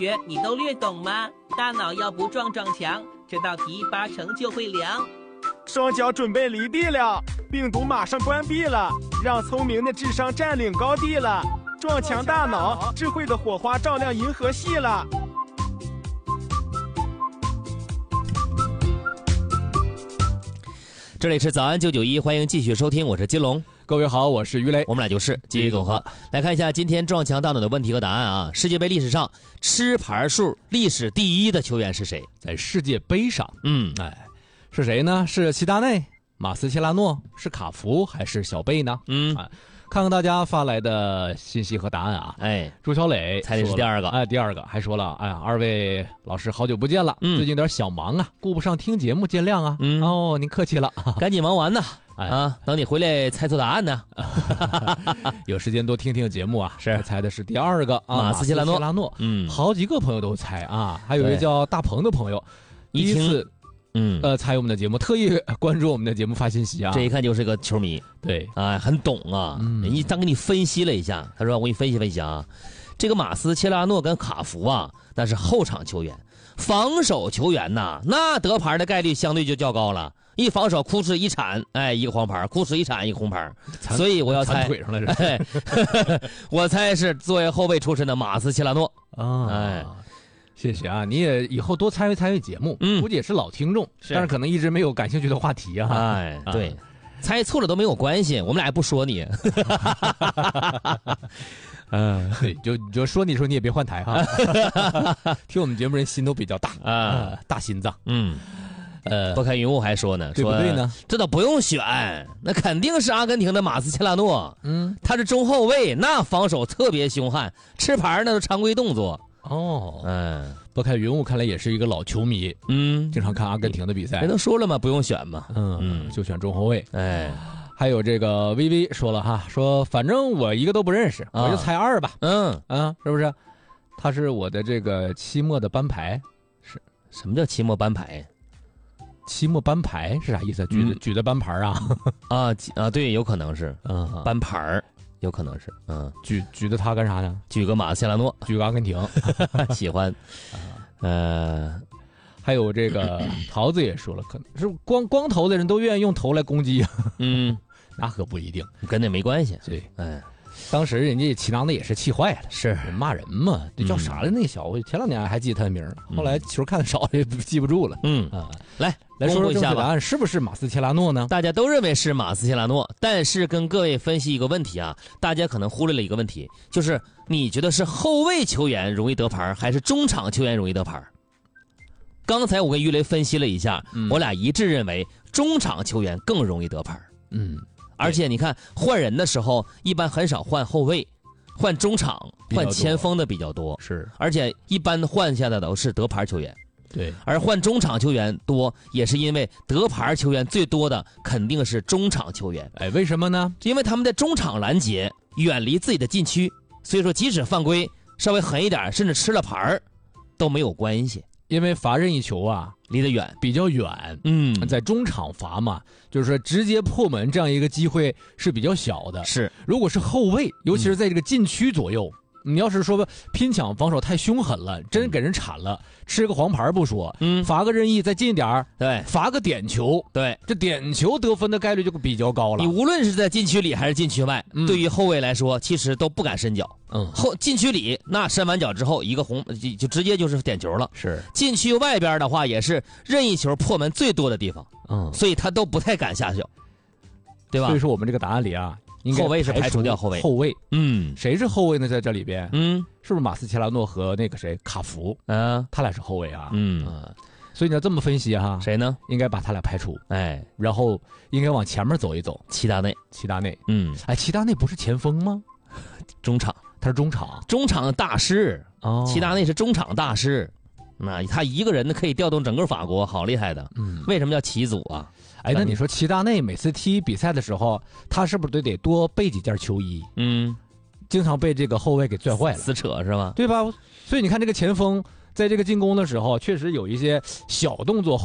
学你都略懂吗？大脑要不撞墙，这道题80%就会凉。 双脚准备离地了，病毒马上关闭了，让聪明的智商占领高地了。撞墙大脑，智慧的火花照亮银河系了。 这里是早安991，欢迎继续收听，我是金龙。 各位好，我是于雷， 我们俩就是继续总和。来看一下今天撞墙大脑的问题和答案啊！世界杯历史上吃牌数历史第一的球员是谁？ 在世界杯上，是谁呢？是齐达内、马斯切拉诺，是卡福还是小贝呢？看看大家发来的信息和答案啊！朱小磊猜的是第二个， 第二个还说了，二位老师好久不见了，最近有点小忙啊，顾不上听节目，见谅啊。哦，您客气了， 赶紧忙完呢。等你回来猜错答案呢。 有时间多听听节目啊。 是猜的是第二个啊， 马斯切拉诺。 好几个朋友都猜啊，还有一位叫大鹏的朋友，第一次参与我们的节目，特意关注我们的节目发信息啊。 这一看就是个球迷， 对， 很懂啊。人家给你分析了一下，他说我给你分析分析啊，这个马斯切拉诺跟卡福啊，那是后场球员，防守球员呐，那得牌的概率相对就较高了。一防守哭哧一铲，一个黄牌，哭哧一铲一个红牌，所以我要猜腿上了我猜是作为后卫出身的马斯切拉诺谢谢啊！你也以后多参与参与节目，估计也是老听众，但是可能一直没有感兴趣的话题啊。 对，猜错了都没有关系，我们俩也不说你。 对，就说你也别换台哈。听我们节目人心都比较大大心脏。 拨开云雾还说呢， 对不对呢？ 这倒不用选，那肯定是阿根廷的马斯切拉诺。他是中后卫，那防守特别凶悍，吃牌那都常规动作。 拨开云雾看来也是一个老球迷，经常看阿根廷的比赛。 人都说了嘛，不用选嘛， 就选中后卫。还有这个微微说了哈，说反正我一个都不认识，我就猜2吧。是不是？他是我的这个期末的班牌。是什么叫期末班牌？ 期末班牌是啥意思？举的班牌啊？ 对，有可能是班牌。有可能是， 举的他干啥呢？ 举个马斯切拉诺， 举个阿根廷， 喜欢。 还有这个桃子也说了，可能是光头的人都愿意用头来攻击。那可不一定， 跟那没关系。 对，当时人家齐达内也是气坏了， 是骂人嘛，这叫啥来那小子？前2年还记得他的名，后来球看的少也记不住了。来说说正确答案是不是马斯切拉诺呢？ 大家都认为是马斯切拉诺，但是跟各位分析一个问题啊，大家可能忽略了一个问题，就是你觉得是后卫球员容易得牌，还是中场球员容易得牌？刚才我跟于雷分析了一下，我俩一致认为中场球员更容易得牌。而且你看换人的时候，一般很少换后卫，换中场、换前锋的比较多。 是， 而且一般换下的都是得牌球员。 对， 而换中场球员多，也是因为得牌球员最多的肯定是中场球员。 为什么呢？ 因为他们在中场拦截，远离自己的禁区，所以说即使犯规稍微狠一点，甚至吃了牌都没有关系。 因为罚任意球啊， 离得远， 比较远。在中场罚嘛，就是说直接破门这样一个机会是比较小的。 是， 如果是后卫，尤其是在这个禁区左右。你要是说拼抢防守太凶狠了，真给人铲了，吃个黄牌不说，罚个任意再近一点， 对， 罚个点球， 对， 这点球得分的概率就比较高了。 你无论是在禁区里还是禁区外，对于后卫来说，其实都不敢伸脚。禁区里那伸完脚之后，一个红就直接就是点球了。 是， 禁区外边的话，也是任意球破门最多的地方。所以他都不太敢下脚，对吧？ 所以说我们这个答案里啊， 后卫是排除掉后卫。 谁是后卫呢？在这里边，是不是马斯切拉诺和那个谁卡福？他俩是后卫啊。所以你要这么分析哈， 谁呢？ 应该把他俩排除。然后应该往前面走一走。 齐达内。 齐达内不是前锋吗？ 中场， 他是中场。 中场大师。齐达内是中场大师。那他一个人呢可以调动整个法国，好厉害的。为什么叫齐祖啊？ 那你说齐达内每次踢比赛的时候，他是不是得多备几件球衣？经常被这个后卫给拽坏了， 撕扯是吧？ 对吧？所以你看这个前锋在这个进攻的时候，确实有一些小动作。